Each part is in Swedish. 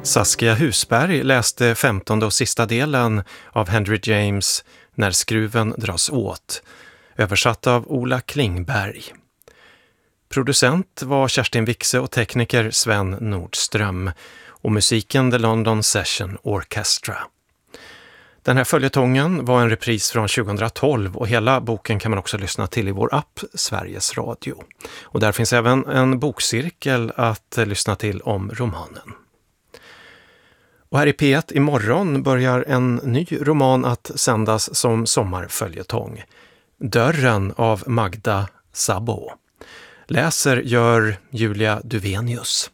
Saskia Husberg läste 15:e och sista delen av Henry James När skruven dras åt, översatt av Ola Klingberg. Producent var Kerstin Wixe och tekniker Sven Nordström och musiken The London Session Orchestra. Den här följetongen var en repris från 2012 och hela boken kan man också lyssna till i vår app Sveriges Radio. Och där finns även en bokcirkel att lyssna till om romanen. Och här i P1 imorgon börjar en ny roman att sändas som sommarföljetong. Dörren av Magda Szabo. Läser gör Julia Duvenius.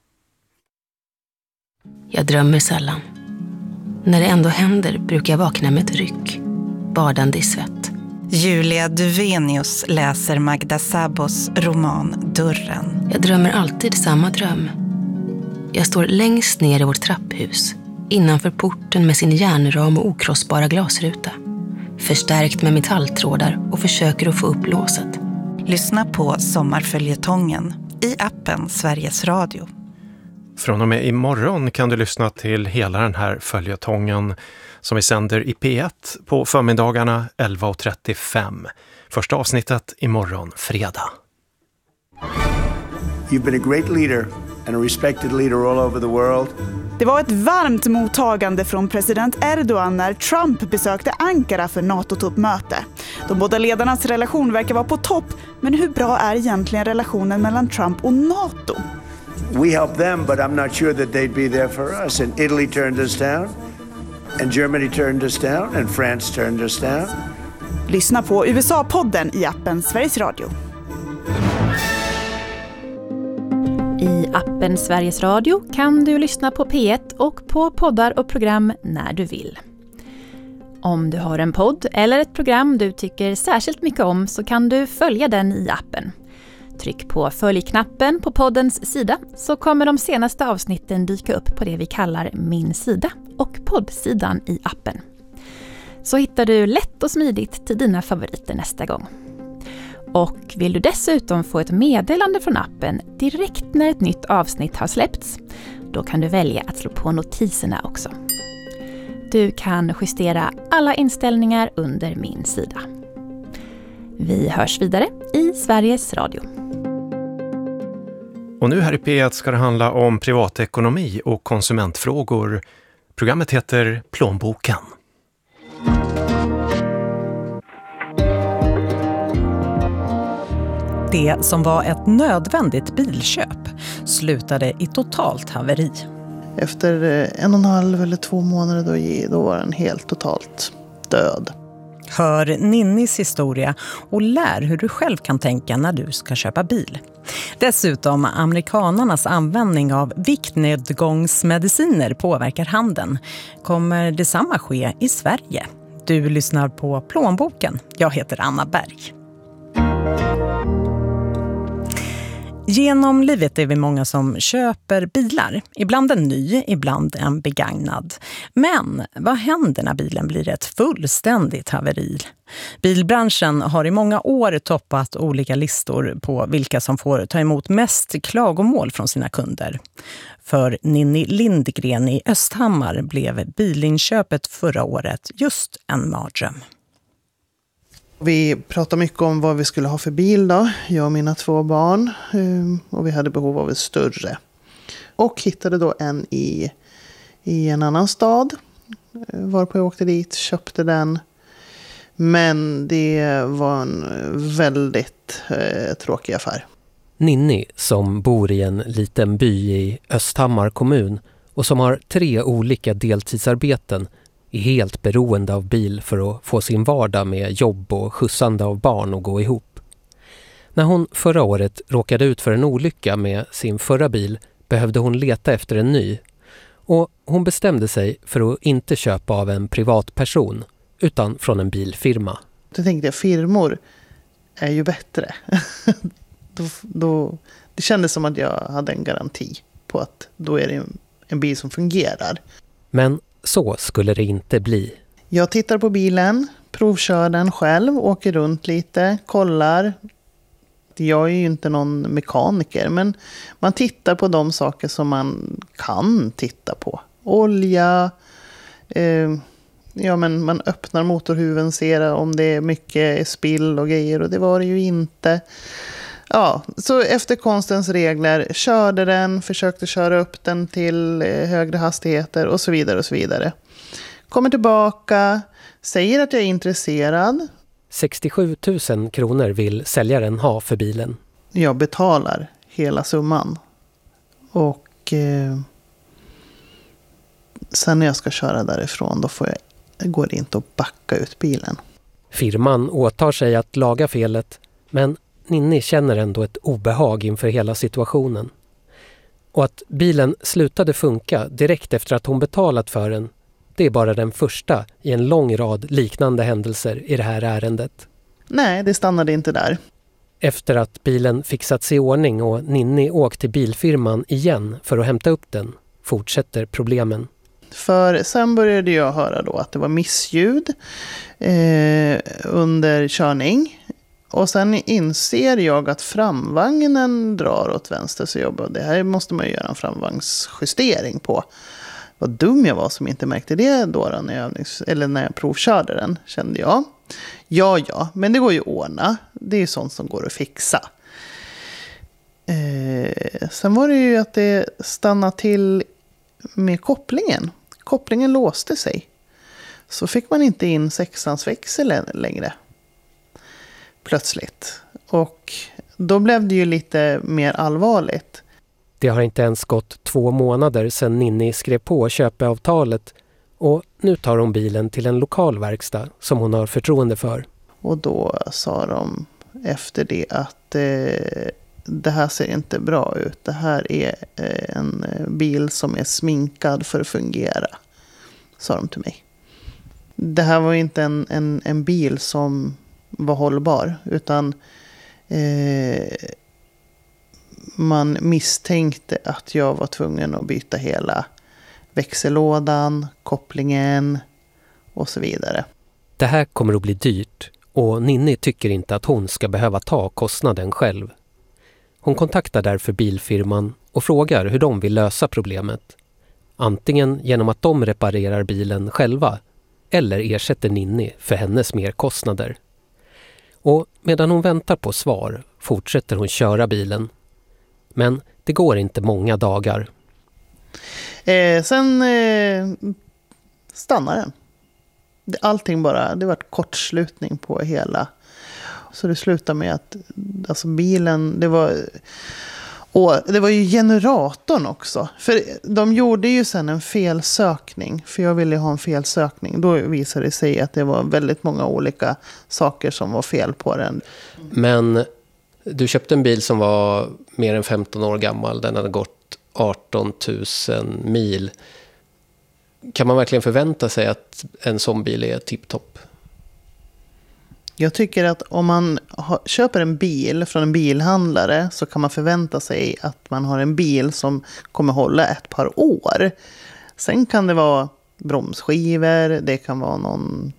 Jag drömmer sällan. När det ändå händer brukar jag vakna med ett ryck, badande i svett. Julia Duvenius läser Magda Szabos roman Dörren. Jag drömmer alltid samma dröm. Jag står längst ner i vårt trapphus, innanför porten med sin järnram och okrossbara glasruta. Förstärkt med metalltrådar och försöker att få upp låset. Lyssna på sommarföljetongen i appen Sveriges Radio. Från och med imorgon kan du lyssna till hela den här följetongen som vi sänder i P1 på förmiddagarna 11:35. Första avsnittet imorgon fredag. You've been a great leader and a respected leader all over the world. Det var ett varmt mottagande från president Erdogan när Trump besökte Ankara för NATO-toppmöte. De båda ledarnas relation verkar vara på topp, men hur bra är egentligen relationen mellan Trump och NATO? We helped them, but I'm not sure that they'd be there for us. And Italy turned us down, and Germany turned us down, and France turned us down. Lyssna på USA-podden i appen Sveriges Radio. I appen Sveriges Radio kan du lyssna på P1 och på poddar och program när du vill. Om du har en podd eller ett program du tycker särskilt mycket om så kan du följa den i appen. Tryck på följknappen på poddens sida så kommer de senaste avsnitten dyka upp på det vi kallar Min sida och poddsidan i appen. Så hittar du lätt och smidigt till dina favoriter nästa gång. Och vill du dessutom få ett meddelande från appen direkt när ett nytt avsnitt har släppts, då kan du välja att slå på notiserna också. Du kan justera alla inställningar under Min sida. Vi hörs vidare i Sveriges Radio. Och nu här i P1 ska det handla om privatekonomi och konsumentfrågor. Programmet heter Plånboken. Det som var ett nödvändigt bilköp slutade i totalt haveri. Efter 1,5 eller 2 månader då var den helt totalt död. Hör Ninnis historia och lär hur du själv kan tänka när du ska köpa bil. Dessutom amerikanernas användning av viktnedgångsmediciner påverkar handeln. Kommer detsamma ske i Sverige? Du lyssnar på Plånboken. Jag heter Anna Berg. Genom livet är vi många som köper bilar. Ibland en ny, ibland en begagnad. Men vad händer när bilen blir ett fullständigt haveri? Bilbranschen har i många år toppat olika listor på vilka som får ta emot mest klagomål från sina kunder. För Ninni Lindgren i Östhammar blev bilinköpet förra året just en mardröm. Vi pratade mycket om vad vi skulle ha för bil då, jag och mina 2 barn. Och vi hade behov av en större. Och hittade då en i en annan stad. Varpå jag åkte dit, köpte den. Men det var en väldigt tråkig affär. Ninni, som bor i en liten by i Östhammar kommun och som har 3 olika deltidsarbeten, är helt beroende av bil för att få sin vardag med jobb och skjutsande av barn att gå ihop. När hon förra året råkade ut för en olycka med sin förra bil behövde hon leta efter en ny. Och hon bestämde sig för att inte köpa av en privatperson utan från en bilfirma. Då tänkte jag, firmor är ju bättre. Det kändes som att jag hade en garanti på att då är det en bil som fungerar. Men så skulle det inte bli. Jag tittar på bilen, provkör den själv, åker runt lite, kollar. sagt, jag är ju inte någon mekaniker, men man tittar på de saker som man kan titta på. Olja, men man öppnar motorhuven, ser om det är mycket spill och grejer, och det var det ju inte. Ja, så efter konstens regler körde den, försökte köra upp den till högre hastigheter och så vidare och så vidare. Kommer tillbaka, säger att jag är intresserad. 67 000 kronor vill säljaren ha för bilen. Jag betalar hela summan. Och sen när jag ska köra därifrån, då går det inte att backa ut bilen. Firman åtar sig att laga felet, men Ninni känner ändå ett obehag inför hela situationen. Och att bilen slutade funka direkt efter att hon betalat för den, det är bara den första i en lång rad liknande händelser i det här ärendet. Nej, det stannade inte där. Efter att bilen fixats i ordning och Ninni åkt till bilfirman igen för att hämta upp den, fortsätter problemen. För sen började jag höra då att det var missljud under körning. Och sen inser jag att framvagnen drar åt vänster, så jag bara, det här måste man ju göra en framvagnsjustering på. Vad dum jag var som inte märkte det då när jag provkörde den, kände jag. Ja, men det går ju att ordna. Det är ju sånt som går att fixa. Sen var det ju att det stannade till med kopplingen. Kopplingen låste sig. Så fick man inte in 6:ans växel längre. Plötsligt. Och då blev det ju lite mer allvarligt. Det har inte ens gått 2 månader sedan Ninni skrev på köpeavtalet, och nu tar hon bilen till en lokal verkstad som hon har förtroende för. Och då sa de efter det att det här ser inte bra ut. Det här är en bil som är sminkad för att fungera, sa de till mig. Det här var inte en bil som var hållbar, utan man misstänkte att jag var tvungen att byta hela växellådan, kopplingen och så vidare. Det här kommer att bli dyrt, och Ninni tycker inte att hon ska behöva ta kostnaden själv. Hon kontaktar därför bilfirman och frågar hur de vill lösa problemet. Antingen genom att de reparerar bilen själva, eller ersätter Ninni för hennes merkostnader. Och medan hon väntar på svar fortsätter hon köra bilen. Men det går inte många dagar. Sen stannar den. Allting bara, det var ett kortslutning på hela. Så det slutade med att alltså bilen, det var ju generatorn också. För de gjorde ju sen en felsökning. För jag ville ha en felsökning. Då visade det sig att det var väldigt många olika saker som var fel på den. Men du köpte en bil som var mer än 15 år gammal. Den hade gått 18 000 mil. Kan man verkligen förvänta sig att en sån bil är tipptopp? Jag tycker att om man köper en bil från en bilhandlare, så kan man förvänta sig att man har en bil som kommer hålla ett par år. Sen kan det vara bromsskivor, det kan vara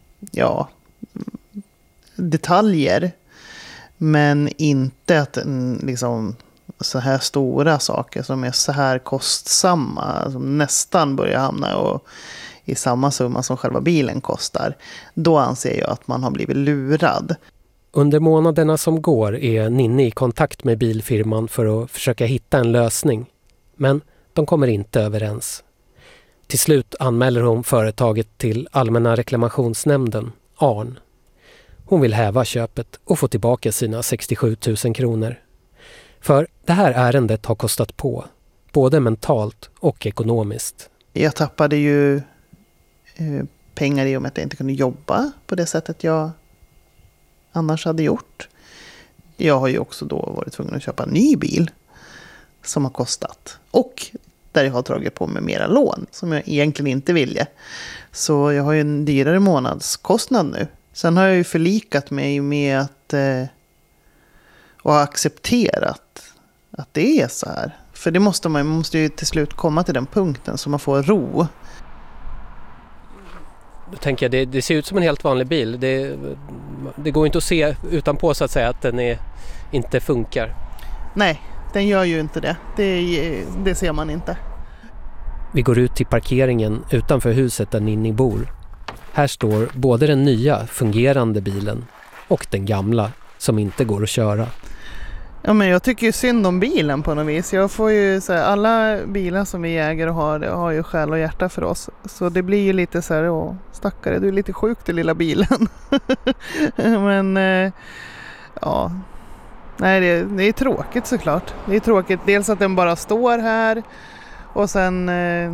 detaljer. Men inte att liksom så här stora saker som är så här kostsamma, som nästan börjar hamna i samma summa som själva bilen kostar. Då anser jag att man har blivit lurad. Under månaderna som går är Ninni i kontakt med bilfirman för att försöka hitta en lösning. Men de kommer inte överens. Till slut anmäler hon företaget till Allmänna reklamationsnämnden, ARN. Hon vill häva köpet och få tillbaka sina 67 000 kronor. För det här ärendet har kostat på, både mentalt och ekonomiskt. Jag tappade ju pengar i och med att jag inte kunde jobba på det sättet jag annars hade gjort. Jag har ju också då varit tvungen att köpa en ny bil som har kostat. Och där jag har dragit på mig mera lån som jag egentligen inte ville. Så jag har ju en dyrare månadskostnad nu. Sen har jag ju förlikat mig med att och accepterat att det är så här. För det man måste ju till slut komma till den punkten så man får ro. Då tänker jag, det ser ut som en helt vanlig bil. det går inte att se utanpå så att säga att den inte funkar. Nej, den gör ju inte det. Det ser man inte. Vi går ut till parkeringen utanför huset där Ninni bor. Här står både den nya fungerande bilen och den gamla som inte går att köra. Ja, men jag tycker ju synd om bilen på något vis. Jag får ju så här, alla bilar som vi äger och har ju själ och hjärta för oss. Så det blir ju lite så här, stackare, du är lite sjuk den lilla bilen. Men ja, nej, det är tråkigt såklart. Det är tråkigt dels att den bara står här och sen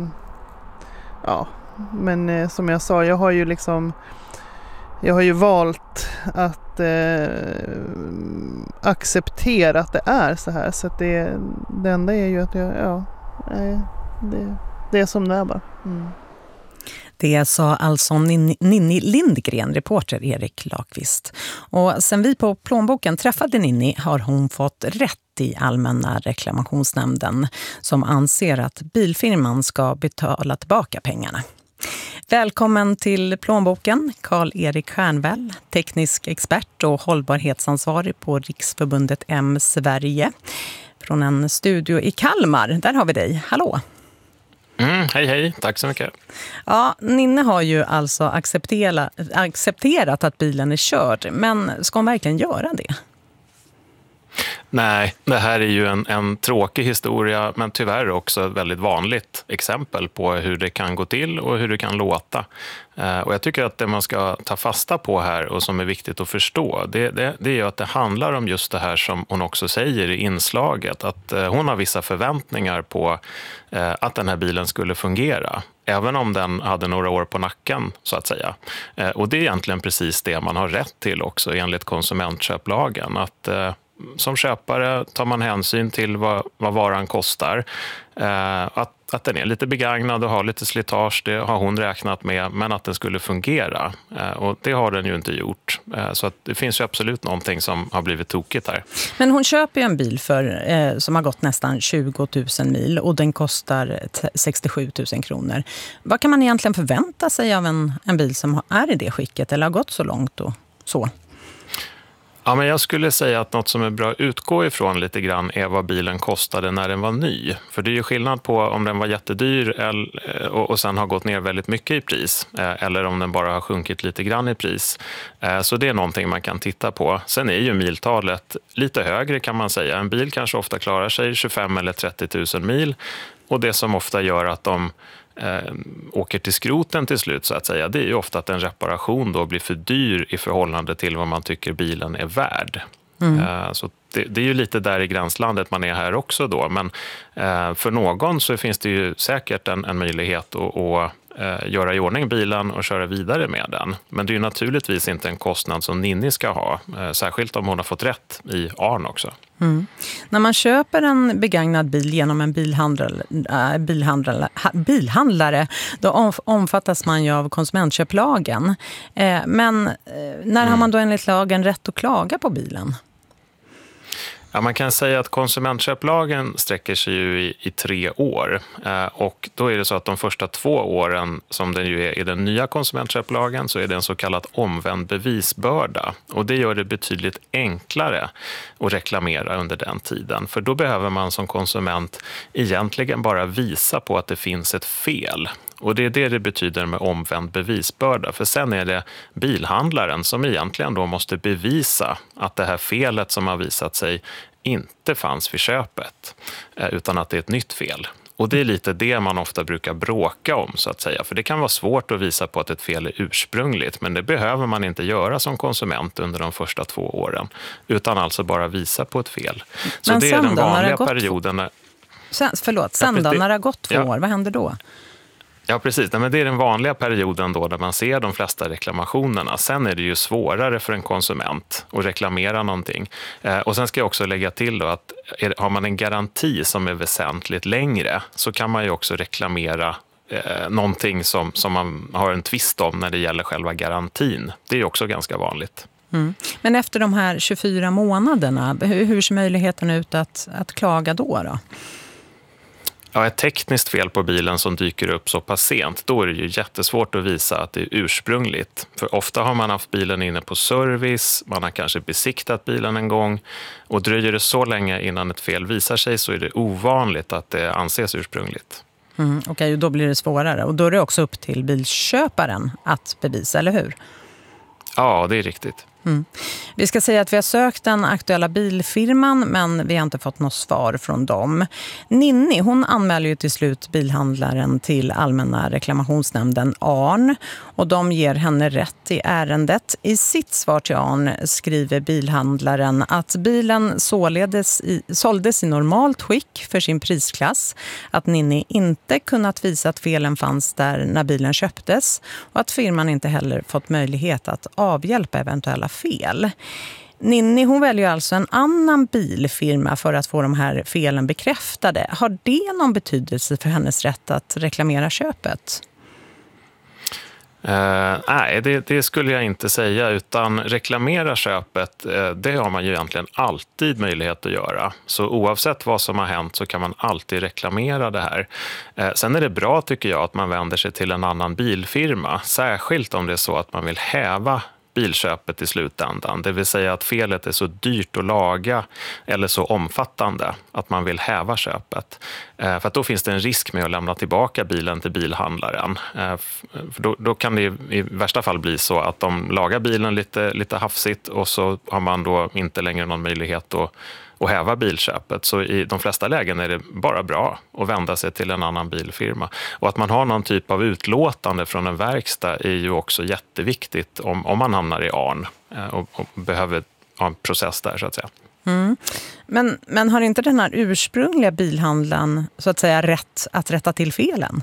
men som jag sa, jag har ju valt att acceptera att det är så här, så att det enda är ju att det är som det är bara. Det sa alltså Ninni Lindgren, reporter Erik Lakvist. Och sen vi på Plånboken träffade Ninni har hon fått rätt i Allmänna reklamationsnämnden som anser att bilfirman ska betala tillbaka pengarna. Välkommen till Plånboken, Karl-Erik Stjernvall, teknisk expert och hållbarhetsansvarig på Riksförbundet M Sverige. Från en studio i Kalmar, där har vi dig. Hallå! Hej, tack så mycket. Ja, Ninni har ju alltså accepterat att bilen är körd, men ska hon verkligen göra det? Nej, det här är ju en tråkig historia, men tyvärr också ett väldigt vanligt exempel på hur det kan gå till och hur det kan låta. Och jag tycker att det man ska ta fasta på här och som är viktigt att förstå, det är ju att det handlar om just det här som hon också säger i inslaget, att hon har vissa förväntningar på att den här bilen skulle fungera. Även om den hade några år på nacken, så att säga. Och det är egentligen precis det man har rätt till också enligt konsumentköplagen, att som köpare tar man hänsyn till vad varan kostar. Att den är lite begagnad och har lite slitage, det har hon räknat med, men att den skulle fungera. Och det har den ju inte gjort. Så att det finns ju absolut någonting som har blivit tokigt här. Men hon köper ju en bil som har gått nästan 20 000 mil och den kostar 67 000 kronor. Vad kan man egentligen förvänta sig av en bil som är i det skicket eller har gått så långt och så? Ja, men jag skulle säga att något som är bra att utgå ifrån lite grann är vad bilen kostade när den var ny. För det är ju skillnad på om den var jättedyr och sen har gått ner väldigt mycket i pris, eller om den bara har sjunkit lite grann i pris. Så det är någonting man kan titta på. Sen är ju miltalet lite högre kan man säga. En bil kanske ofta klarar sig 25 eller 30 000 mil och det som ofta gör att de åker till skroten till slut så att säga, det är ju ofta att en reparation då blir för dyr i förhållande till vad man tycker bilen är värd. Så det är ju lite där i gränslandet man är här också då, men för någon så finns det ju säkert en möjlighet att göra i ordning bilen och köra vidare med den. Men det är ju naturligtvis inte en kostnad som Ninni ska ha, särskilt om hon har fått rätt i ARN också. När man köper en begagnad bil genom en bilhandlare då omfattas man ju av konsumentköplagen. Men när har man då enligt lagen rätt att klaga på bilen? Ja, man kan säga att konsumentköplagen sträcker sig ju i 3 år och då är det så att de första 2 åren som den ju är i den nya konsumentköplagen så är det en så kallad omvänd bevisbörda och det gör det betydligt enklare att reklamera under den tiden, för då behöver man som konsument egentligen bara visa på att det finns ett fel. Och det är det betyder med omvänd bevisbörda. För sen är det bilhandlaren som egentligen då måste bevisa att det här felet som har visat sig inte fanns vid köpet. Utan att det är ett nytt fel. Och det är lite det man ofta brukar bråka om så att säga. För det kan vara svårt att visa på att ett fel är ursprungligt. Men det behöver man inte göra som konsument under de första 2 åren. Utan alltså bara visa på ett fel. Så men det är den vanliga perioden. Sen då, när det har gått 2 år, vad händer då? Ja, precis. Men det är den vanliga perioden då där man ser de flesta reklamationerna. Sen är det ju svårare för en konsument att reklamera någonting. Och sen ska jag också lägga till då att har man en garanti som är väsentligt längre så kan man ju också reklamera någonting som man har en tvist om när det gäller själva garantin. Det är ju också ganska vanligt. Men efter de här 24 månaderna, hur ser möjligheten ut att klaga då? Ja, ett tekniskt fel på bilen som dyker upp så pass sent, då är det ju jättesvårt att visa att det är ursprungligt. För ofta har man haft bilen inne på service, man har kanske besiktat bilen en gång, och dröjer det så länge innan ett fel visar sig så är det ovanligt att det anses ursprungligt. Okej, och då blir det svårare. Och då är det också upp till bilköparen att bevisa, eller hur? Ja, det är riktigt. Vi ska säga att vi har sökt den aktuella bilfirman, men vi har inte fått något svar från dem. Ninni, hon anmäler ju till slut bilhandlaren till Allmänna reklamationsnämnden ARN, och de ger henne rätt i ärendet. I sitt svar till ARN skriver bilhandlaren att bilen såldes i normalt skick för sin prisklass, att Ninni inte kunnat visa att felen fanns där när bilen köptes och att firman inte heller fått möjlighet att avhjälpa eventuella fel. Ninni, hon väljer alltså en annan bilfirma för att få de här felen bekräftade. Har det någon betydelse för hennes rätt att reklamera köpet? Nej, det skulle jag inte säga, utan reklamera köpet, det har man ju egentligen alltid möjlighet att göra. Så oavsett vad som har hänt så kan man alltid reklamera det här. Sen är det bra, tycker jag, att man vänder sig till en annan bilfirma, särskilt om det är så att man vill häva bilköpet i slutändan. Det vill säga att felet är så dyrt att laga eller så omfattande att man vill häva köpet. För att då finns det en risk med att lämna tillbaka bilen till bilhandlaren. För då kan det i värsta fall bli så att de lagar bilen lite hafsigt och så har man då inte längre någon möjlighet att häva bilköpet. Så i de flesta lägen är det bara bra att vända sig till en annan bilfirma. Och att man har någon typ av utlåtande från en verkstad är ju också jätteviktigt om man hamnar i ARN och behöver ha en process där, så att säga. Men har inte den här ursprungliga bilhandlaren så att säga rätt att rätta till felen?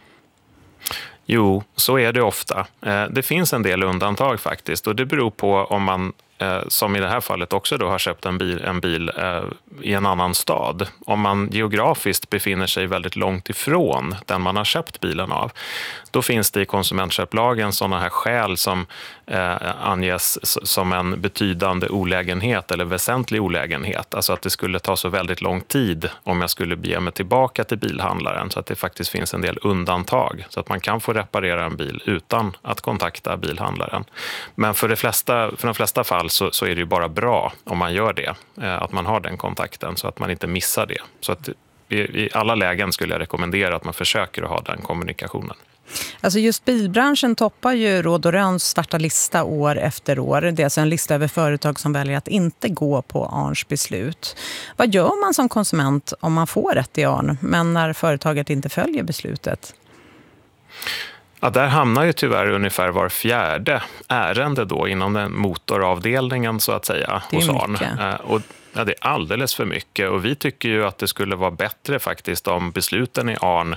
Jo, så är det ofta. Det finns en del undantag faktiskt, och det beror på om man, som i det här fallet också då, har köpt en bil i en annan stad. Om man geografiskt befinner sig väldigt långt ifrån den man har köpt bilen av, då finns det i konsumentköplagen sådana här skäl som anges som en betydande olägenhet eller väsentlig olägenhet. Alltså att det skulle ta så väldigt lång tid om jag skulle bege mig tillbaka till bilhandlaren, så att det faktiskt finns en del undantag. Så att man kan få reparera en bil utan att kontakta bilhandlaren. Men för de flesta fall så är det ju bara bra om man gör det. Att man har den kontakten så att man inte missar det. Så att i alla lägen skulle jag rekommendera att man försöker att ha den kommunikationen. Alltså just bilbranschen toppar ju Råd och Röns svarta lista år efter år. Det är alltså en lista över företag som väljer att inte gå på ARNs beslut. Vad gör man som konsument om man får rätt i ARN, men när företaget inte följer beslutet? Ja, där hamnar ju tyvärr ungefär var fjärde ärende då inom den motoravdelningen, så att säga, hos ARN. Ja, det är alldeles för mycket, och vi tycker ju att det skulle vara bättre faktiskt om besluten i ARN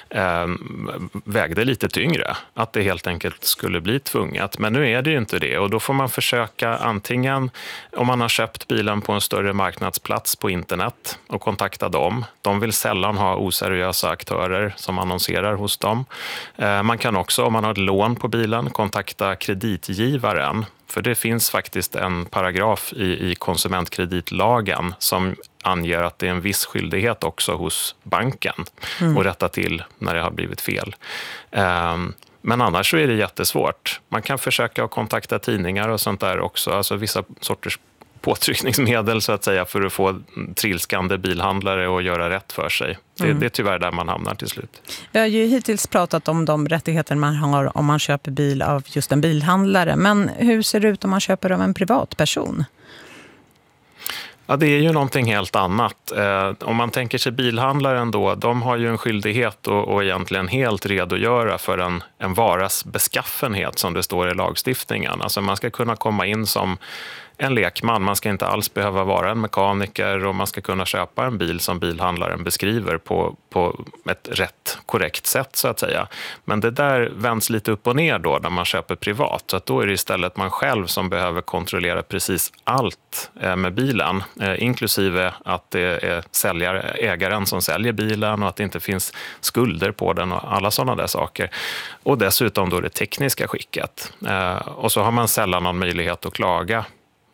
vägde lite tyngre. Att det helt enkelt skulle bli tvunget. Men nu är det ju inte det, och då får man försöka antingen, om man har köpt bilen på en större marknadsplats på internet, och kontakta dem. De vill sällan ha oseriösa aktörer som annonserar hos dem. Man kan också, om man har ett lån på bilen, kontakta kreditgivaren. För det finns faktiskt en paragraf i konsumentkreditlagen som anger att det är en viss skyldighet också hos banken att rätta till när det har blivit fel. Men annars så är det jättesvårt. Man kan försöka att kontakta tidningar och sånt där också. Alltså vissa sorters påtryckningsmedel, så att säga, för att få trilskande bilhandlare att göra rätt för sig. Det är tyvärr där man hamnar till slut. Vi har ju hittills pratat om de rättigheter man har om man köper bil av just en bilhandlare. Men hur ser det ut om man köper av en privatperson? Ja, det är ju någonting helt annat. Om man tänker sig bilhandlaren då, de har ju en skyldighet att egentligen helt redogöra för en varas beskaffenhet, som det står i lagstiftningen. Alltså man ska kunna komma in som en lekman, man ska inte alls behöva vara en mekaniker, och man ska kunna köpa en bil som bilhandlaren beskriver på ett rätt korrekt sätt, så att säga. Men det där vänds lite upp och ner då när man köper privat, så att då är det istället man själv som behöver kontrollera precis allt med bilen, inklusive att det är ägaren som säljer bilen och att det inte finns skulder på den och alla sådana där saker. Och dessutom då det tekniska skicket. Och så har man sällan någon möjlighet att klaga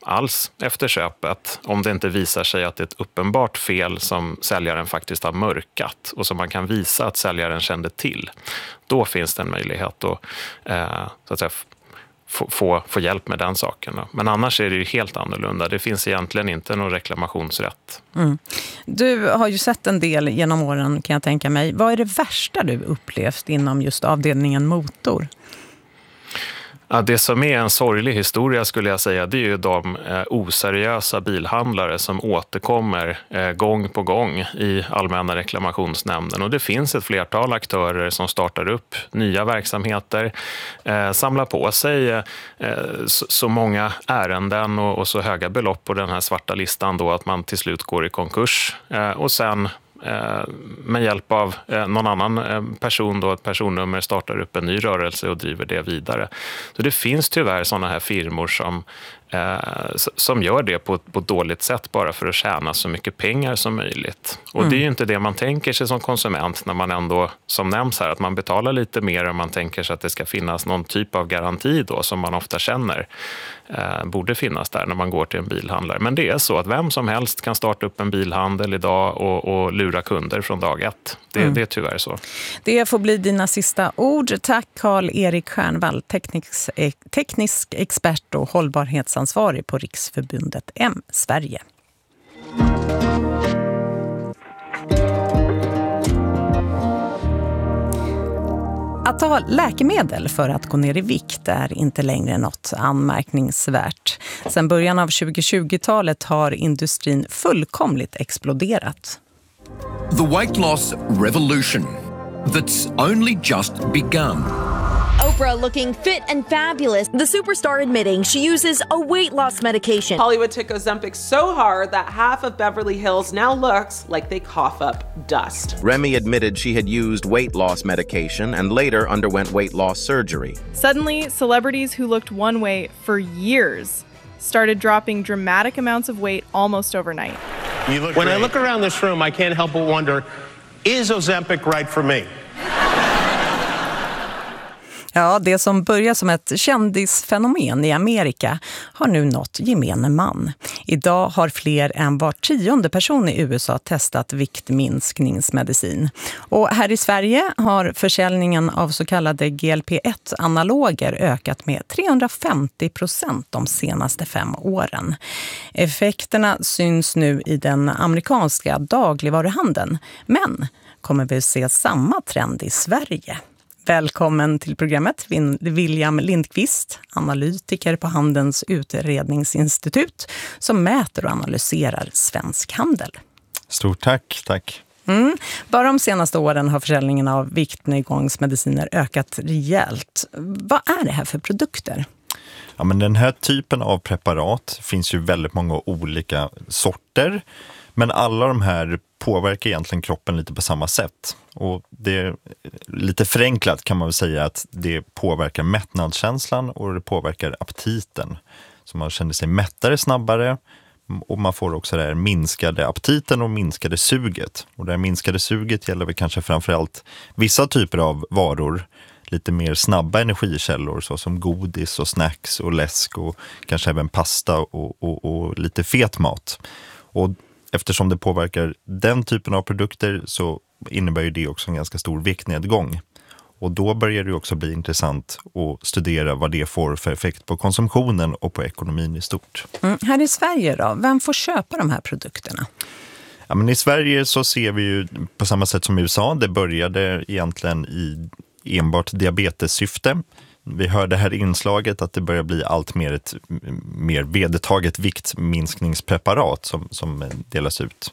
alls efter köpet om det inte visar sig att det är ett uppenbart fel som säljaren faktiskt har mörkat och som man kan visa att säljaren kände till. Då finns det en möjlighet att, så att säga, få hjälp med den saken. Men annars är det ju helt annorlunda. Det finns egentligen inte någon reklamationsrätt. Mm. Du har ju sett en del genom åren, kan jag tänka mig. Vad är det värsta du upplevt inom just avdelningen motor? Ja, det som är en sorglig historia skulle jag säga, det är ju de oseriösa bilhandlare som återkommer gång på gång i Allmänna reklamationsnämnden. Och det finns ett flertal aktörer som startar upp nya verksamheter, samlar på sig så många ärenden och så höga belopp på den här svarta listan då att man till slut går i konkurs. Och sen med hjälp av någon annan person då, ett personnummer, startar upp en ny rörelse och driver det vidare. Så det finns tyvärr sådana här firmor som gör det på ett dåligt sätt bara för att tjäna så mycket pengar som möjligt. Och det är ju inte det man tänker sig som konsument när man ändå, som nämns här, att man betalar lite mer och man tänker sig att det ska finnas någon typ av garanti då som man ofta känner borde finnas där när man går till en bilhandlare. Men det är så att vem som helst kan starta upp en bilhandel idag och lura kunder från dag ett. Det är tyvärr så. Det får bli dina sista ord. Tack Karl-Erik Stjernvall, teknisk expert och hållbarhetsansvarig på Riksförbundet M Sverige. Att ta läkemedel för att gå ner i vikt är inte längre något anmärkningsvärt. Sedan början av 2020-talet har industrin fullkomligt exploderat. The weight loss revolution that's only just begun. Oprah looking fit and fabulous. The superstar admitting she uses a weight loss medication. Hollywood took Ozempic so hard that half of Beverly Hills now looks like they cough up dust. Remy admitted she had used weight loss medication and later underwent weight loss surgery. Suddenly, celebrities who looked one way for years started dropping dramatic amounts of weight almost overnight. When I look around this room, I can't help but wonder, is Ozempic right for me? Ja, det som börjar som ett kändisfenomen i Amerika har nu nått gemene man. Idag har fler än var 10:e person i USA testat viktminskningsmedicin. Och här i Sverige har försäljningen av så kallade GLP-1-analoger ökat med 350% de senaste 5 åren. Effekterna syns nu i den amerikanska dagligvaruhandeln. Men kommer vi se samma trend i Sverige? Välkommen till programmet, William Lindqvist, analytiker på Handelns utredningsinstitut som mäter och analyserar svensk handel. Stort tack. Bara de senaste åren har försäljningen av viktnedgångsmediciner ökat rejält. Vad är det här för produkter? Ja, men den här typen av preparat finns ju väldigt många olika sorter. Men alla de här påverkar egentligen kroppen lite på samma sätt. Och det är lite förenklat kan man väl säga att det påverkar mättnadskänslan och det påverkar aptiten. Så man känner sig mättare snabbare och man får också det här minskade aptiten och minskade suget. Och det här minskade suget gäller väl kanske framförallt vissa typer av varor. Lite mer snabba energikällor såsom godis och snacks och läsk och kanske även pasta och lite fet mat. Och eftersom det påverkar den typen av produkter så innebär ju det också en ganska stor viktnedgång. Och då börjar det också bli intressant att studera vad det får för effekt på konsumtionen och på ekonomin i stort. Här i Sverige då, vem får köpa de här produkterna? Ja, men i Sverige så ser vi ju på samma sätt som i USA, det började egentligen i enbart diabetessyfte. Vi hörde här i inslaget att det börjar bli allt mer ett mer vedertaget viktminskningspreparat som delas ut.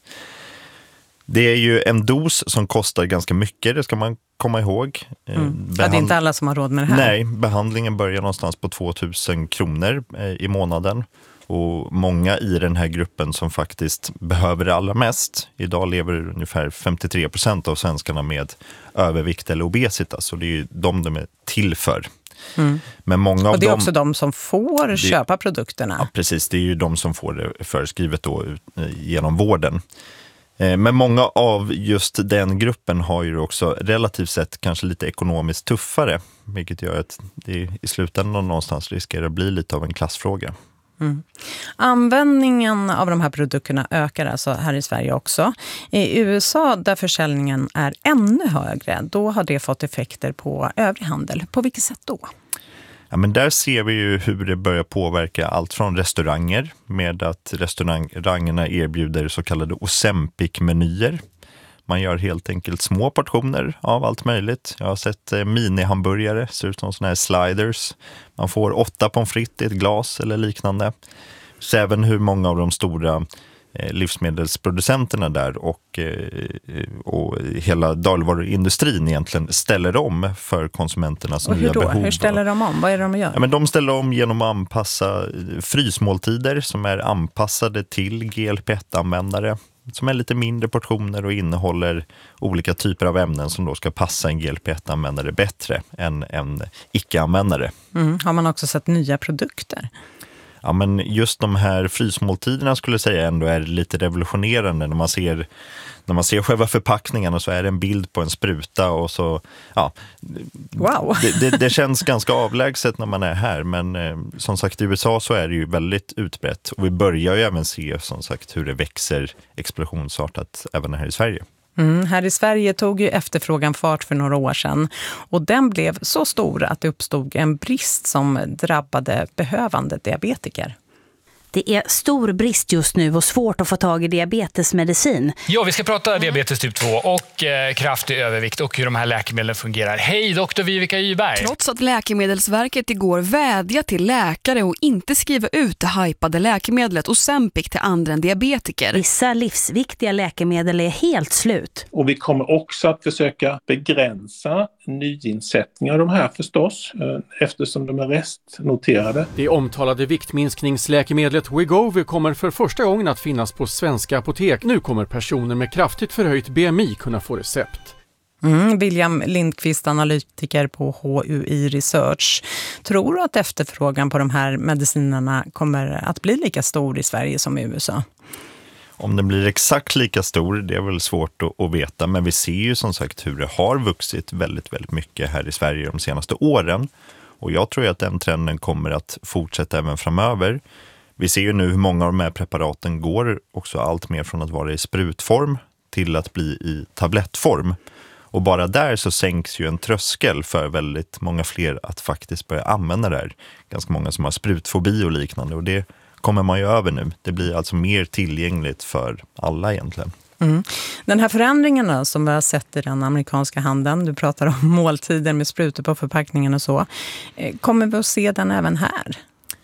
Det är ju en dos som kostar ganska mycket, det ska man komma ihåg. Det är inte alla som har råd med det här. Nej, behandlingen börjar någonstans på 2000 kronor i månaden. Och många i den här gruppen som faktiskt behöver det allra mest. Idag lever ungefär 53% av svenskarna med övervikt eller obesitas. Så det är ju de är till för. Men många av och det är också de som får köpa produkterna. Ja, precis. Det är ju de som får det förskrivet då genom vården. Men många av just den gruppen har ju också relativt sett kanske lite ekonomiskt tuffare. Vilket gör att det i slutändan någonstans riskerar att bli lite av en klassfråga. Användningen av de här produkterna ökar alltså här i Sverige också. I USA, där försäljningen är ännu högre, då har det fått effekter på övrig handel. På vilket sätt då? Ja, men där ser vi ju hur det börjar påverka allt från restauranger med att restaurangerna erbjuder så kallade Ozempic-menyer. Man gör helt enkelt små portioner av allt möjligt. Jag har sett mini-hamburgare, ser ut som såna här sliders. Man får 8 pommes frites i ett glas eller liknande. Så även hur många av de stora livsmedelsproducenterna där och hela dagligvaruindustrin egentligen ställer om för konsumenternas nya behov. Och hur då? Hur ställer de om? Vad är det de gör? Ja, men de ställer om genom att anpassa frysmåltider som är anpassade till GLP-1-användare. Som är lite mindre portioner och innehåller olika typer av ämnen som då ska passa en GLP-1-användare bättre än en icke-användare. Har man också sett nya produkter? Ja, men just de här frysmåltiderna skulle jag säga ändå är lite revolutionerande när man ser själva förpackningarna så är det en bild på en spruta och så, ja. Wow. Det känns ganska avlägset när man är här, men som sagt i USA så är det ju väldigt utbrett och vi börjar ju även se som sagt hur det växer explosionsartat även här i Sverige. Här i Sverige tog ju efterfrågan fart för några år sedan och den blev så stor att det uppstod en brist som drabbade behövande diabetiker. Det är stor brist just nu och svårt att få tag i diabetesmedicin. Ja, vi ska prata diabetes typ 2 och kraftig övervikt och hur de här läkemedlen fungerar. Hej, doktor Vivica Yberg. Trots att Läkemedelsverket igår vädjade till läkare och inte skriva ut det hypade läkemedlet Ozempic till andra än diabetiker. Vissa livsviktiga läkemedel är helt slut. Och vi kommer också att försöka begränsa nyinsättningar av de här förstås, eftersom de är restnoterade. Det omtalade viktminskningsläkemedlet Wegovy kommer för första gången att finnas på svenska apotek. Nu kommer personer med kraftigt förhöjt BMI kunna få recept. William Lindqvist, analytiker på HUI Research. Tror du att efterfrågan på de här medicinerna kommer att bli lika stor i Sverige som i USA? Om den blir exakt lika stor, det är väl svårt att veta. Men vi ser ju som sagt hur det har vuxit väldigt, väldigt mycket här i Sverige de senaste åren. Och jag tror att den trenden kommer att fortsätta även framöver. Vi ser ju nu hur många av de här preparaten går också allt mer från att vara i sprutform till att bli i tablettform. Och bara där så sänks ju en tröskel för väldigt många fler att faktiskt börja använda det här. Ganska många som har sprutfobi och liknande och det kommer man ju över nu. Det blir alltså mer tillgängligt för alla egentligen. Den här förändringen som vi har sett i den amerikanska handeln, du pratar om måltider med sprutor på förpackningen och så. Kommer vi att se den även här?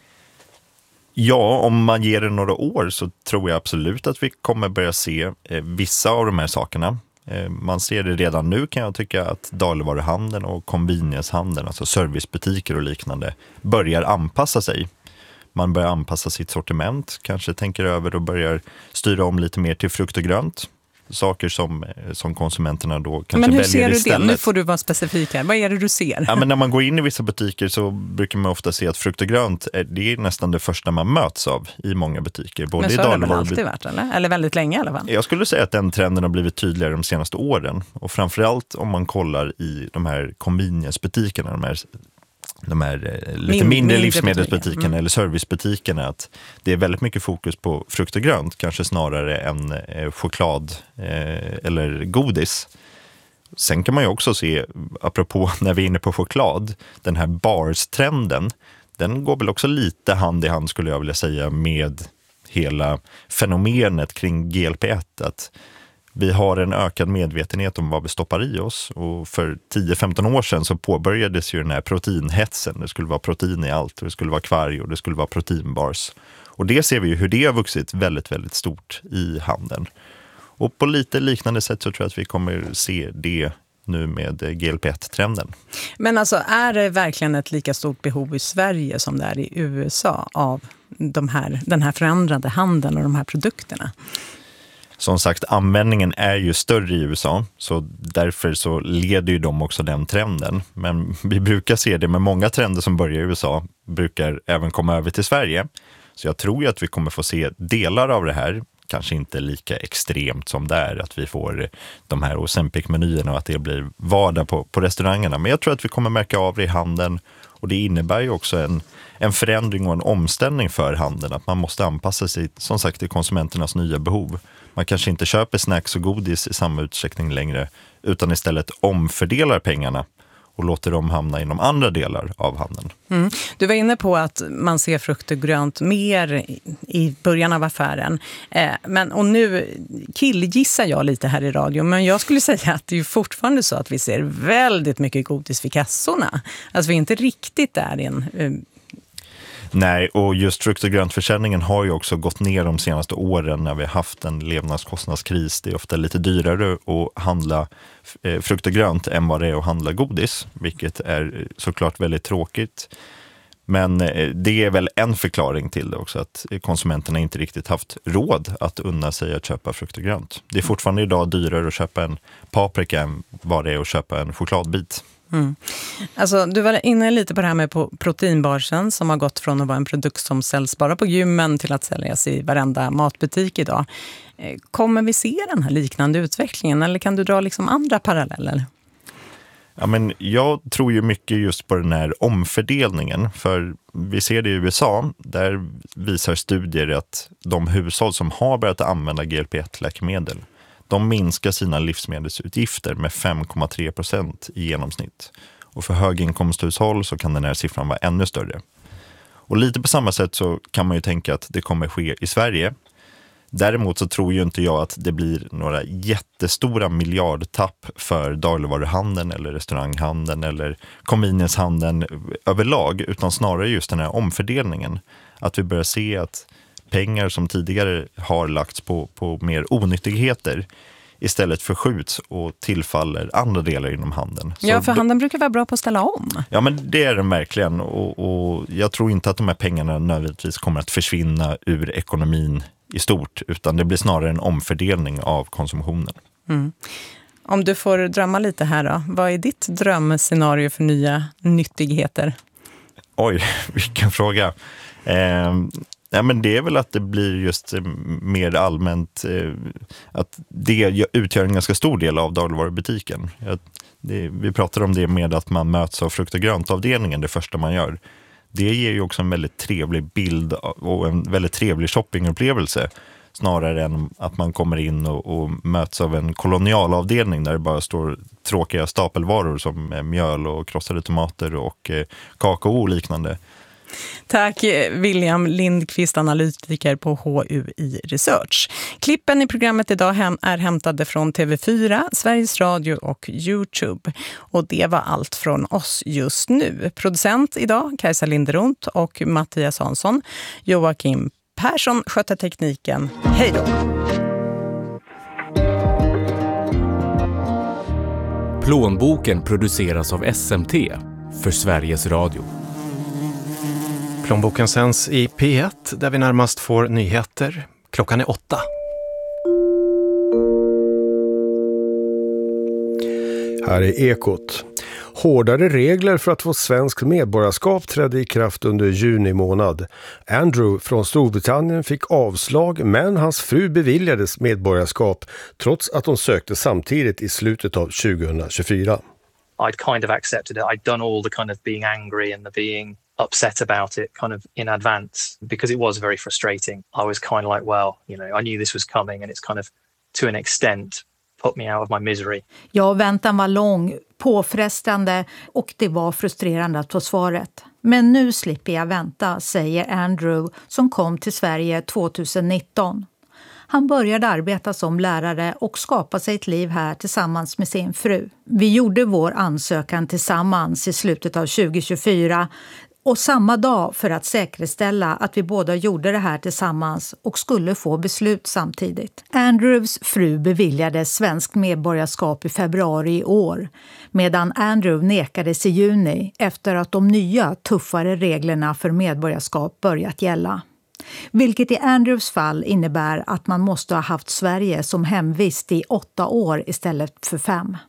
Ja, om man ger det några år så tror jag absolut att vi kommer börja se vissa av de här sakerna. Man ser det redan nu kan jag tycka att dagligvaruhandeln och conveniencehandeln, alltså servicebutiker och liknande, börjar anpassa sig. Man börjar anpassa sitt sortiment, kanske tänker över och börjar styra om lite mer till frukt och grönt. Saker som konsumenterna då kanske väljer istället. Men hur ser du det? Nu får du vara specifik här. Vad är det du ser? Ja, men när man går in i vissa butiker så brukar man ofta se att frukt och grönt det är nästan det första man möts av i många butiker. Både men så har det väl alltid varit, eller? Eller väldigt länge i alla fall? Jag skulle säga att den trenden har blivit tydligare de senaste åren. Och framförallt om man kollar i de här convenience-butikerna, de här lite mindre livsmedelsbutikerna eller servicebutikerna, att det är väldigt mycket fokus på frukt och grönt, kanske snarare än choklad eller godis. Sen kan man ju också se, apropå när vi är inne på choklad, den här bars-trenden, den går väl också lite hand i hand skulle jag vilja säga med hela fenomenet kring GLP-1, att vi har en ökad medvetenhet om vad vi stoppar i oss och för 10-15 år sedan så påbörjades ju den här proteinhetsen. Det skulle vara protein i allt och det skulle vara kvarg och det skulle vara proteinbars. Och det ser vi ju hur det har vuxit väldigt, väldigt stort i handeln. Och på lite liknande sätt så tror jag att vi kommer se det nu med GLP-1-trenden. Men alltså är det verkligen ett lika stort behov i Sverige som det är i USA av den här förändrade handeln och de här produkterna? Som sagt, användningen är ju större i USA så därför så leder ju de också den trenden. Men vi brukar se det med många trender som börjar i USA brukar även komma över till Sverige. Så jag tror ju att vi kommer få se delar av det här, kanske inte lika extremt som där, att vi får de här Ozempic-menyerna och att det blir vardag på restaurangerna. Men jag tror att vi kommer märka av det i handeln, och det innebär ju också en förändring och en omställning för handeln, att man måste anpassa sig som sagt till konsumenternas nya behov. Man kanske inte köper snacks och godis i samma utsträckning längre, utan istället omfördelar pengarna och låter dem hamna inom andra delar av handeln. Mm. Du var inne på att man ser frukt och grönt mer i början av affären. Och nu killgissar jag lite här i radio, men jag skulle säga att det är fortfarande så att vi ser väldigt mycket godis vid kassorna. Alltså vi är inte riktigt där in. Nej, och just frukt- och gröntförsäljningen har ju också gått ner de senaste åren när vi har haft en levnadskostnadskris. Det är ofta lite dyrare att handla frukt och grönt än vad det är att handla godis, vilket är såklart väldigt tråkigt. Men det är väl en förklaring till det också, att konsumenterna inte riktigt haft råd att unna sig att köpa frukt och grönt. Det är fortfarande idag dyrare att köpa en paprika än vad det är att köpa en chokladbit. Mm. Alltså, du var inne lite på det här med proteinbarsen som har gått från att vara en produkt som säljs bara på gymmen till att säljas i varenda matbutik idag. Kommer vi se den här liknande utvecklingen, eller kan du dra liksom andra paralleller? Ja, men jag tror ju mycket just på den här omfördelningen, för vi ser det i USA, där visar studier att de hushåll som har börjat använda GLP-1-läkemedel, de minskar sina livsmedelsutgifter med 5,3% i genomsnitt. Och för höginkomsthushåll så kan den här siffran vara ännu större. Och lite på samma sätt så kan man ju tänka att det kommer ske i Sverige. Däremot så tror ju inte jag att det blir några jättestora miljardtapp för dagligvaruhandeln eller restauranghandeln eller conveniencehandeln överlag, utan snarare just den här omfördelningen. Att vi börjar se att pengar som tidigare har lagts på mer onyttigheter istället förskjuts och tillfaller andra delar inom handeln. Ja, för handeln brukar vara bra på att ställa om. Ja, men det är den verkligen, och jag tror inte att de här pengarna nödvändigtvis kommer att försvinna ur ekonomin i stort, utan det blir snarare en omfördelning av konsumtionen. Mm. Om du får drömma lite här då, vad är ditt drömscenario för nya nyttigheter? Oj, vilken fråga. Ja, men det är väl att det blir just mer allmänt att det utgör en ganska stor del av dagligvarubutiken. Vi pratar om det med att man möts av frukt- och gröntavdelningen det första man gör. Det ger ju också en väldigt trevlig bild och en väldigt trevlig shoppingupplevelse, snarare än att man kommer in och möts av en kolonialavdelning där det bara står tråkiga stapelvaror som mjöl och krossade tomater och kakao och liknande. Tack William Lindqvist, analytiker på HUI Research. Klippen i programmet idag är hämtade från TV4, Sveriges Radio och YouTube. Och det var allt från oss just nu. Producent idag, Kajsa Linderoth och Mattias Hansson. Joakim Persson sköter tekniken. Hej då! Plånboken produceras av SMT för Sveriges Radio. Plånboken sänds i P1 där vi närmast får nyheter. Klockan är 8. Här är Ekot. Hårdare regler för att få svensk medborgarskap trädde i kraft under juni månad. Andrew från Storbritannien fick avslag, men hans fru beviljades medborgarskap trots att hon sökte samtidigt i slutet av 2024. I'd kind of accepted it. I'd done all the kind of being angry and the being upset about it kind of in advance because it was very frustrating. I was kind of like, well, you know, I knew this was coming and it's kind of to an extent put me out of my misery. Ja, väntan var lång, påfrestande och det var frustrerande att få svaret. Men nu slipper jag vänta, säger Andrew som kom till Sverige 2019. Han började arbeta som lärare och skapa sig ett liv här tillsammans med sin fru. Vi gjorde vår ansökan tillsammans i slutet av 2024 och samma dag för att säkerställa att vi båda gjorde det här tillsammans och skulle få beslut samtidigt. Andrews fru beviljades svenskt medborgarskap i februari i år, medan Andrew nekades i juni efter att de nya tuffare reglerna för medborgarskap börjat gälla. Vilket i Andrews fall innebär att man måste ha haft Sverige som hemvist i 8 år istället för 5.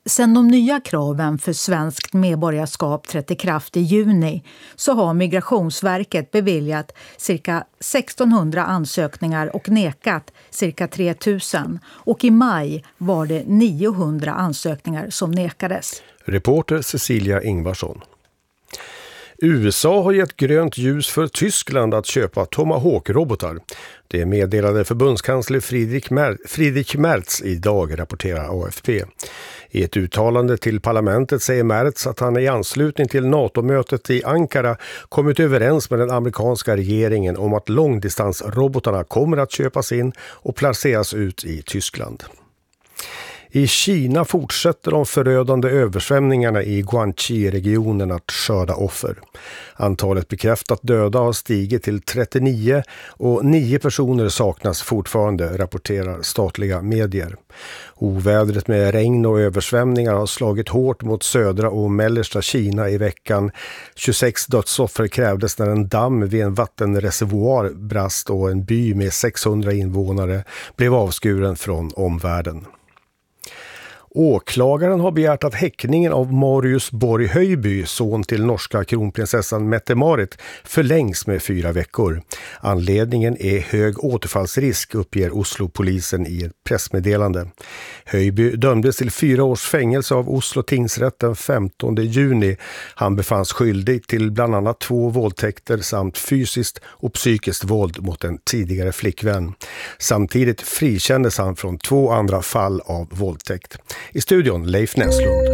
Sedan de nya kraven för svenskt medborgarskap trädde i kraft i juni så har Migrationsverket beviljat cirka 1600 ansökningar och nekat cirka 3000. Och i maj var det 900 ansökningar som nekades. Reporter Cecilia Ingvarsson. USA har gett grönt ljus för Tyskland att köpa Tomahawk-robotar. Det meddelade förbundskansler Friedrich Merz idag, rapporterar AFP. I ett uttalande till parlamentet säger Merz att han i anslutning till NATO-mötet i Ankara kommit överens med den amerikanska regeringen om att långdistansrobotarna kommer att köpas in och placeras ut i Tyskland. I Kina fortsätter de förödande översvämningarna i Guangxi-regionen att skörda offer. Antalet bekräftat döda har stigit till 39 och 9 personer saknas fortfarande, rapporterar statliga medier. Ovädret med regn och översvämningar har slagit hårt mot södra och mellersta Kina i veckan. 26 dödsoffer krävdes när en damm vid en vattenreservoar brast och en by med 600 invånare blev avskuren från omvärlden. Åklagaren har begärt att häktningen av Marius Borg Höjby, son till norska kronprinsessan Mette-Marit, förlängs med 4 veckor. Anledningen är hög återfallsrisk, uppger Oslo-polisen i ett pressmeddelande. Höjby dömdes till 4 års fängelse av Oslo tingsrätt den 15 juni. Han befanns skyldig till bland annat 2 våldtäkter samt fysiskt och psykiskt våld mot en tidigare flickvän. Samtidigt frikändes han från 2 andra fall av våldtäkt. I studion Leif Näslund.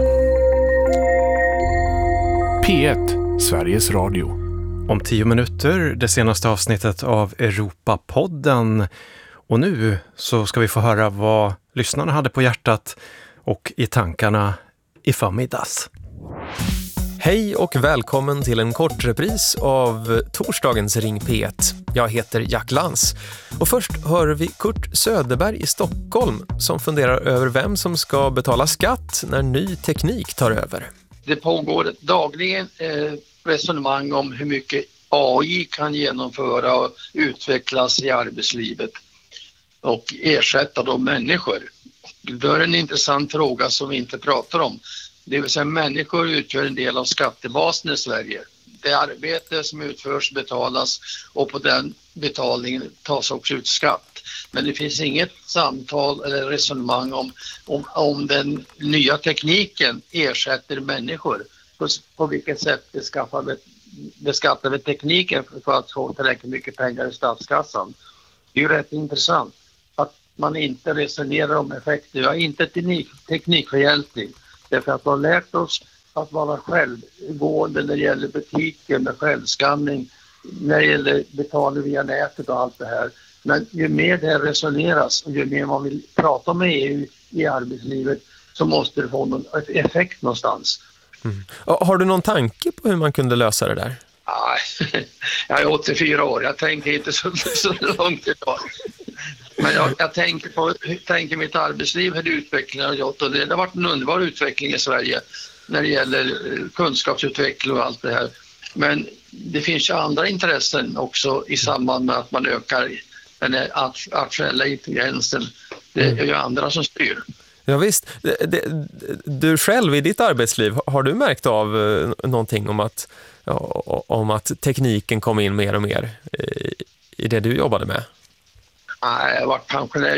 P1, Sveriges Radio. Om 10 minuter, det senaste avsnittet av Europapodden. Och nu så ska vi få höra vad lyssnarna hade på hjärtat och i tankarna i förmiddags. Hej och välkommen till en kort repris av torsdagens Ring P1. Jag heter Jack Lans. Och först hör vi Kurt Söderberg i Stockholm som funderar över vem som ska betala skatt när ny teknik tar över. Det pågår dagligen resonemang om hur mycket AI kan genomföra och utvecklas i arbetslivet och ersätta de människor. Det är en intressant fråga som vi inte pratar om. Det vill säga människor utgör en del av skattebasen i Sverige. Det arbete som utförs betalas och på den betalningen tas också ut skatt. Men det finns inget samtal eller resonemang om den nya tekniken ersätter människor. På vilket sätt beskattar vi tekniken för att få tillräckligt mycket pengar i statskassan. Det är ju rätt intressant att man inte resonerar om effekter. Jag är inte teknikförhjälplig. Därför att vi har lärt oss att vara självgående när det gäller butiker med självskanning, när det gäller betalning via nätet och allt det här. Men ju mer det resoneras och ju mer man vill prata med EU i arbetslivet så måste det få någon effekt någonstans. Mm. Har du någon tanke på hur man kunde lösa det där? Nej, jag är 84 år. Jag tänker inte så långt idag. Men jag tänker mitt arbetsliv, hur det utveckling har gjort. Och det har varit en underbar utveckling i Sverige när det gäller kunskapsutveckling och allt det här. Men det finns ju andra intressen också i samband med att man ökar den artificiella intelligensen. Det är ju andra som styr. Ja visst. Du själv i ditt arbetsliv, har du märkt av någonting om att tekniken kom in mer och mer i det du jobbade med? Nej, jag har varit pensionär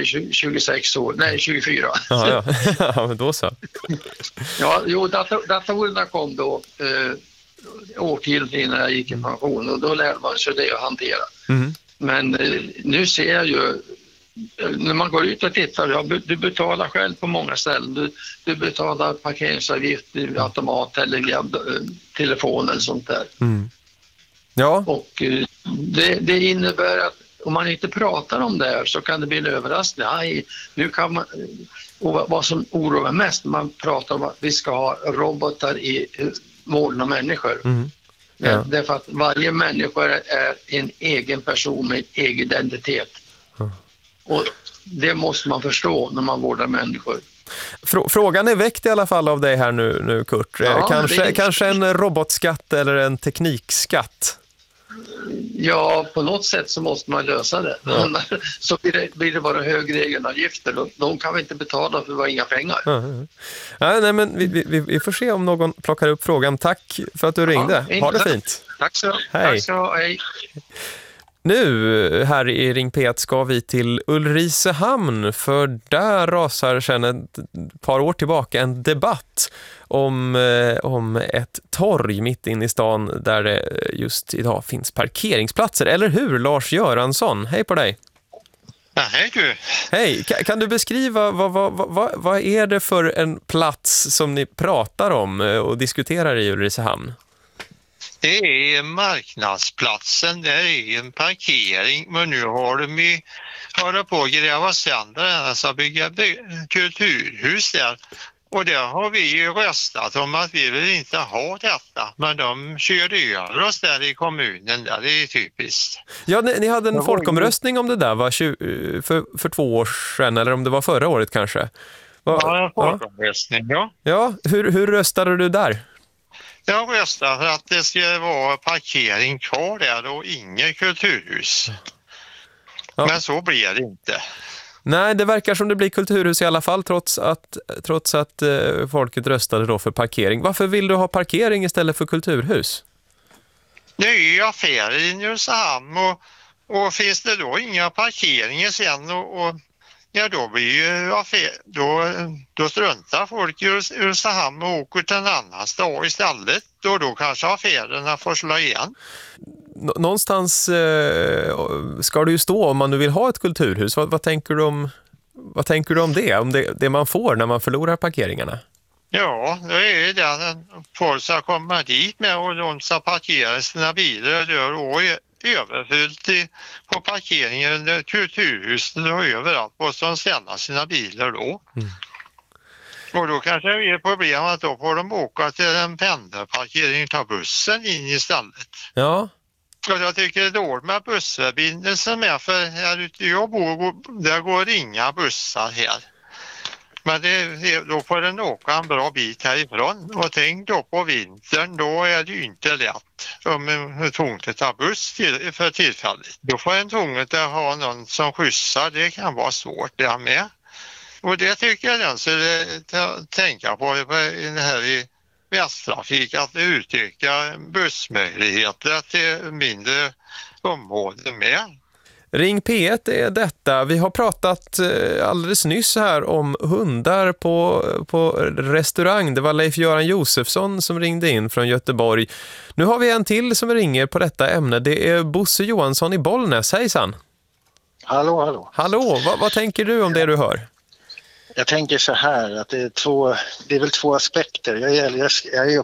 24. Ja, men då så. Ja, jo, datorerna kom då årtiondet innan jag gick i pension och då lärde man sig det att hantera. Mm. Men nu ser jag ju, när man går ut och tittar, du betalar själv på många ställen. Du betalar parkeringsavgift i automat eller via telefon eller sånt där. Mm. Ja. Och det innebär att om man inte pratar om det här så kan det bli en överraskning. Nej, nu kan man, och vad som oroar mest, man pratar om att vi ska ha robotar i vården av människor. Mm. Ja. Därför att varje människa är en egen person med egen identitet. Mm. Och det måste man förstå när man vårdar människor. Frågan är väckt i alla fall av dig här nu Kurt. Ja, kanske en robotskatt eller en teknikskatt? Ja, på något sätt så måste man lösa det. Ja. Så blir det bara högre egenavgifter. De kan vi inte betala för vi har inga pengar. Nej, men vi får se om någon plockar upp frågan. Tack för att du ringde. Ha det fint. Tack så. Hej. Tack så. Hej. Nu här i Ring P1 ska vi till Ulricehamn, för där rasar sedan ett par år tillbaka en debatt om ett torg mitt in i stan där det just idag finns parkeringsplatser. Eller hur, Lars Göransson? Hej på dig! Ja, hej du! Hej, kan du beskriva vad är det för en plats som ni pratar om och diskuterar i Ulricehamn? Det är marknadsplatsen, det är en parkering, men nu har de hållit på att gräva sönder den, alltså bygga kulturhus där. Och där har vi ju röstat om att vi vill inte ha detta, men de körde över oss där i kommunen, där det är typiskt. Ja, ni hade en folkomröstning om det där för 2 år sedan, eller om det var förra året kanske? Ja, en folkomröstning, ja. Ja, hur röstade du där? Jag röstar för att det ska vara parkering kvar där och inget kulturhus. Ja. Men så blir det inte. Nej, det verkar som det blir kulturhus i alla fall trots att folket röstade då för parkering. Varför vill du ha parkering istället för kulturhus? Det är ju affärer i Ulricehamn och finns det då inga parkeringar sen ja, då blir ju då struntar folk i Ulricehamn och åker till en annan stad istället. Då kanske affärerna får slå igen. Någonstans ska det ju stå om man nu vill ha ett kulturhus. Vad tänker du om det? Om det man får när man förlorar parkeringarna? Ja, det är det. Folk ska komma dit med och de ska parkera sina bilar och överfyllt på parkeringen, kulturhuset och överallt och så ställa sina bilar då. Mm. Och då kanske det är problem att då får de åka till en pendelparkering och ta bussen in istället. Ja. Och jag tycker det är dåligt med bussförbindelsen med, för här ute jag bor, där går inga bussar här. Men då får den åka en bra bit härifrån. Och tänk då på vintern, då är det ju inte lätt om en tvunget att ta buss för tillfället. Då får en tvunget att ha någon som skjutsar, det kan vara svårt det med. Och det tycker jag den skulle tänka på det här i Västtrafik, att utöka bussmöjligheter till mindre områden med. Ring P1 är detta. Vi har pratat alldeles nyss här om hundar på restaurang. Det var Leif-Göran Josefsson som ringde in från Göteborg. Nu har vi en till som ringer på detta ämne. Det är Bosse Johansson i Bollnäs. Hejsan! Hallå. Hallå, vad tänker du om det du hör? Jag tänker så här att det är väl två aspekter. Jag är